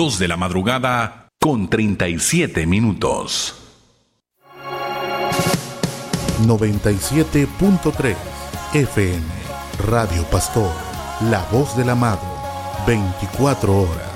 2 de la madrugada con 37 minutos. 97.3 FM Radio Pastor, la voz del amado, 24 horas.